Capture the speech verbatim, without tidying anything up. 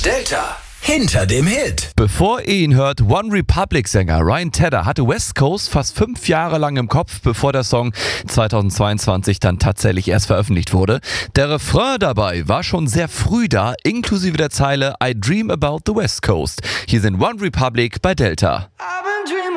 Delta. Hinter dem Hit. Bevor ihr ihn hört, One Republic-Sänger Ryan Tedder hatte West Coast fast fünf Jahre lang im Kopf, bevor der Song zweitausendzweiundzwanzig dann tatsächlich erst veröffentlicht wurde. Der Refrain dabei war schon sehr früh da, inklusive der Zeile I Dream About the West Coast. Hier sind One Republic bei Delta.